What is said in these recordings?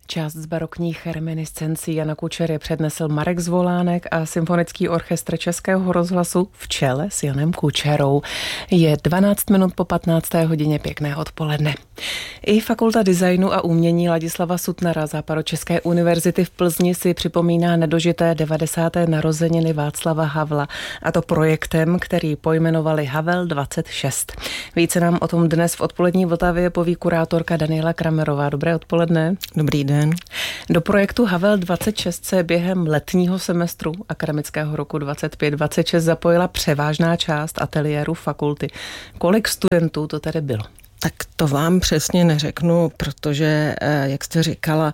Část z barokních reminiscencí Jana Kučery přednesl Marek Zvolánek a Symfonický orchestr Českého rozhlasu v čele s Janem Kučerou. Je 12 minut po 15. hodině, pěkné odpoledne. I Fakulta designu a umění Ladislava Sutnara Západočeské univerzity v Plzni si připomíná nedožité 90. narozeniny Václava Havla, a to projektem, který pojmenovali Havel 26. Více nám o tom dnes v odpolední Vltavě poví kurátorka Daniela Kramerová. Dobré odpoledne. Dobrý den. Do projektu Havel 26 se během letního semestru akademického roku 25-26 zapojila převážná část ateliéru fakulty. Kolik studentů to tedy bylo? Tak to vám přesně neřeknu, protože, jak jste říkala,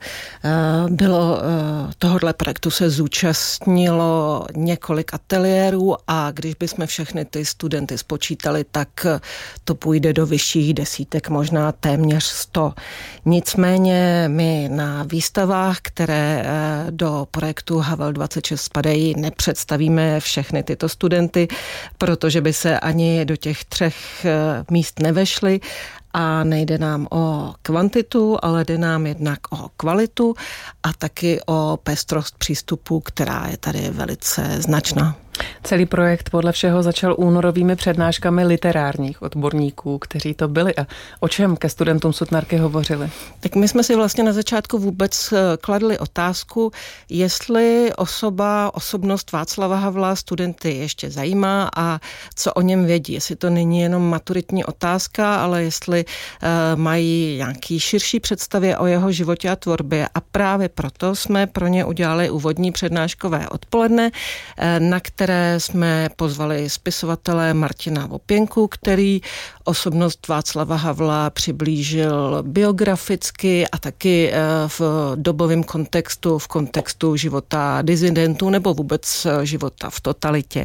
tohohle projektu se zúčastnilo několik ateliérů a když bychom všechny ty studenty spočítali, tak to půjde do vyšších desítek, možná téměř 100. Nicméně my na výstavách, které do projektu Havel 26 spadají, nepředstavíme všechny tyto studenty, protože by se ani do těch 3 míst nevešly. A nejde nám o kvantitu, ale jde nám jednak o kvalitu a taky o pestrost přístupu, která je tady velice značná. Celý projekt podle všeho začal únorovými přednáškami literárních odborníků, kteří to byli, a o čem ke studentům Sutnarky hovořili? Tak my jsme si vlastně na začátku vůbec kladli otázku, jestli osobnost Václava Havla studenty ještě zajímá a co o něm vědí. Jestli to není jenom maturitní otázka, ale jestli mají nějaký širší představě o jeho životě a tvorbě. A právě proto jsme pro ně udělali úvodní přednáškové odpoledne, na které jsme pozvali spisovatele Martina Vopěnku, který osobnost Václava Havla přiblížil biograficky a taky v dobovém kontextu, v kontextu života disidentů nebo vůbec života v totalitě.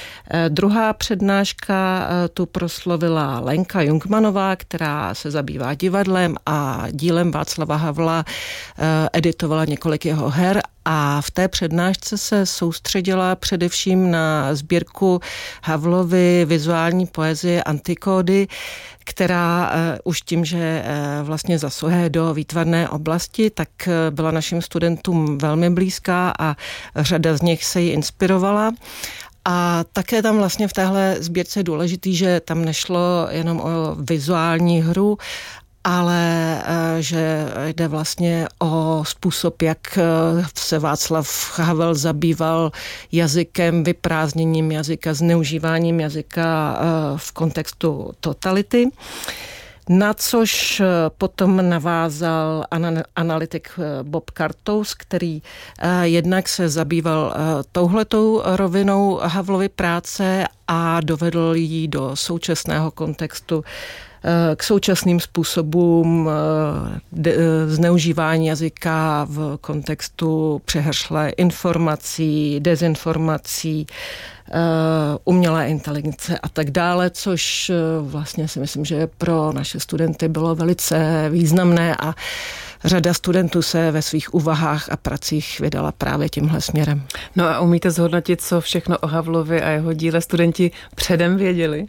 Druhá přednáška tu proslovila Lenka Jungmanová, která se zabývá divadlem a dílem Václava Havla, editovala několik jeho her a v té přednášce se soustředila především na sbírku Havlovy vizuální poezie Antikódy, která už tím, že vlastně zasahuje do výtvarné oblasti, tak byla našim studentům velmi blízká a řada z nich se jí inspirovala. A také tam vlastně v téhle sbírce je důležitý, že tam nešlo jenom o vizuální hru, ale že jde vlastně o způsob, jak se Václav Havel zabýval jazykem, vyprázdněním jazyka, zneužíváním jazyka v kontextu totality. Na což potom navázal analytik Bob Kartous, který jednak se zabýval touhletou rovinou Havlovy práce a dovedl ji do současného kontextu k současným způsobům zneužívání jazyka v kontextu přehršlé informací, dezinformací, umělé inteligence a tak dále, což vlastně si myslím, že pro naše studenty bylo velice významné a řada studentů se ve svých úvahách a pracích vydala právě tímhle směrem. No a umíte zhodnotit, co všechno o Havlovi a jeho díle studenti předem věděli?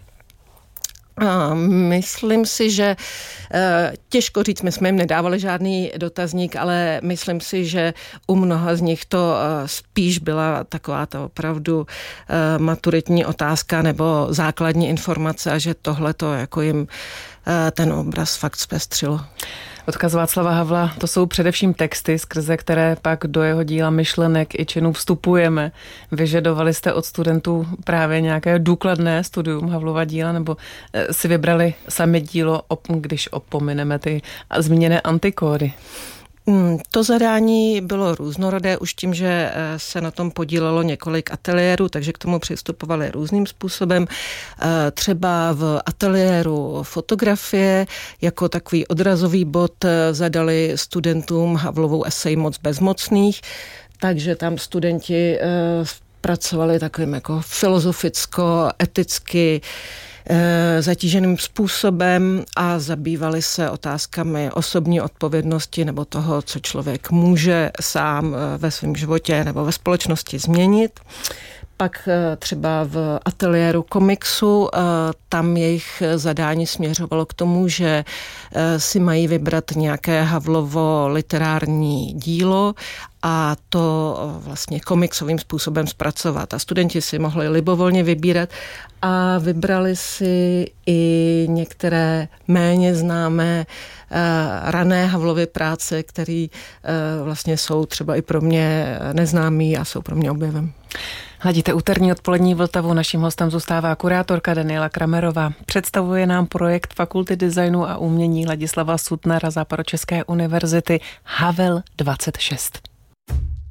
Myslím si, že těžko říct, my jsme jim nedávali žádný dotazník, ale myslím si, že u mnoha z nich to spíš byla taková ta opravdu maturitní otázka nebo základní informace a že tohleto jako jim ten obraz fakt zpestřilo. Odkaz Václava Havla, to jsou především texty, skrze které pak do jeho díla, myšlenek i činů vstupujeme. Vyžadovali jste od studentů právě nějaké důkladné studium Havlova díla, nebo si vybrali sami dílo, když opomineme ty zmíněné antikódy? To zadání bylo různorodé už tím, že se na tom podílelo několik ateliérů, takže k tomu přistupovali různým způsobem. Třeba v ateliéru fotografie jako takový odrazový bod zadali studentům Havlovou esej Moc bezmocných, takže tam studenti pracovali takovým jako filozoficko-eticky zatíženým způsobem a zabývali se otázkami osobní odpovědnosti nebo toho, co člověk může sám ve svém životě nebo ve společnosti změnit. Pak třeba v ateliéru komiksu, tam jejich zadání směřovalo k tomu, že si mají vybrat nějaké Havlovo literární dílo a to vlastně komiksovým způsobem zpracovat. A studenti si mohli libovolně vybírat a vybrali si i některé méně známé rané Havlovy práce, které vlastně jsou třeba i pro mě neznámý a jsou pro mě objevem. Hladíte úterní odpolední Vltavu. Naším hostem zůstává kurátorka Daniela Kramerová. Představuje nám projekt Fakulty designu a umění Ladislava Sutnara Západočeské univerzity Havel 26.